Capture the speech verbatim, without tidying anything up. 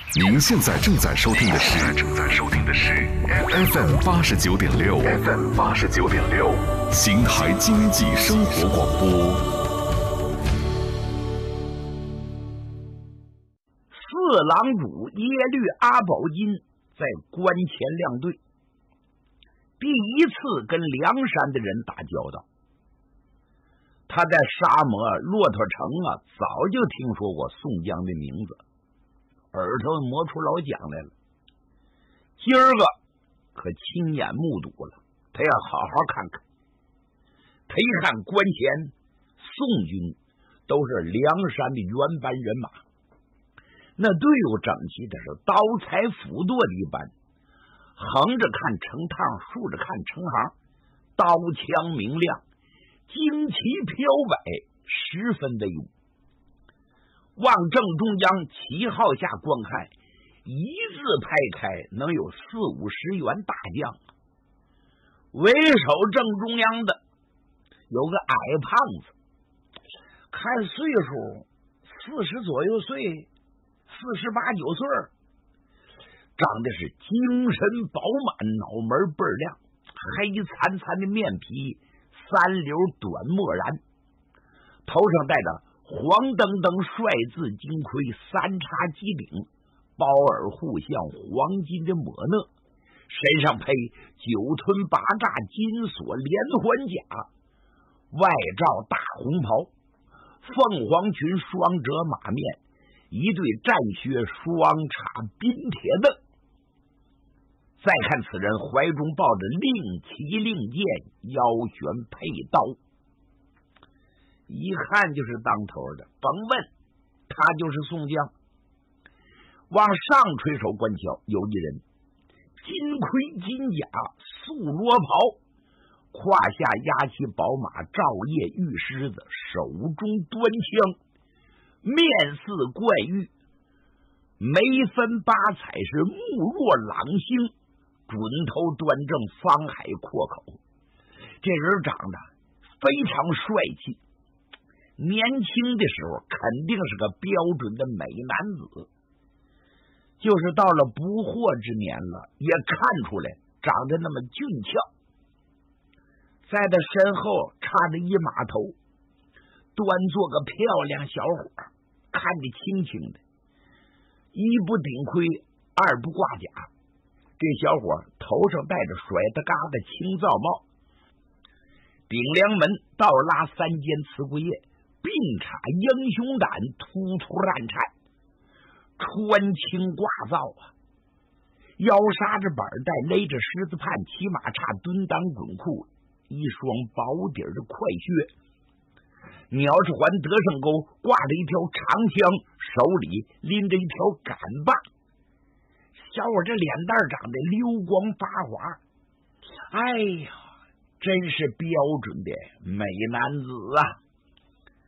您现在正在收听的是正在收听的是 F M 八十九点六 F M 八十九点六邢台经济生活广播。 四郎主耶律阿保金在关前亮队，第一次跟梁山的人打交道。他在沙漠骆驼城啊，早就听说过宋江的名字，耳朵磨出老茧来了。今儿个可亲眼目睹了，他要好好看看。他一看关前宋军都是梁山的原班人马，那队伍整齐的是刀裁斧剁的一般，横着看成趟，竖着看成行，刀枪明亮，旌旗飘摆，十分威武。往正中央旗号下观看，一字排开，能有四五十员大将。为首正中央的有个矮胖子，看岁数四十左右岁，四十八九岁，长得是精神饱满，脑门倍儿亮，黑惨惨的面皮，三绺短墨髯，头上戴着黄澄澄帅字金盔，三叉鸡顶，包耳护项黄金的抹讷，身上配九吞八炸金锁连环甲，外罩大红袍，凤凰裙双折马面，一对战靴双叉冰铁凳。再看此人怀中抱着令旗令箭，腰悬佩刀，一看就是当头的，甭问，他就是宋江。往上垂手观瞧，有一人金盔金甲，素罗袍，胯下压起宝马，照夜玉狮子，手中端枪，面似怪玉，眉分八彩，是目若朗星，准头端正，方海阔口。这人长得非常帅气，年轻的时候肯定是个标准的美男子，就是到了不惑之年了，也看出来长得那么俊俏。在他身后插着一马头，端坐个漂亮小伙，看着清清的，一不顶盔，二不挂甲。这小伙头上戴着甩得嘎的青皂帽，顶梁门倒拉三间瓷柜叶，并插英雄胆，突突烂颤，穿青挂皂啊，腰杀着板带，勒着狮子畔，骑马叉，蹲裆滚裤，一双薄底的快靴，鸟翅环得胜钩，挂着一条长枪，手里拎着一条杆棒。小伙这脸蛋长得溜光发滑，哎呀，真是标准的美男子啊！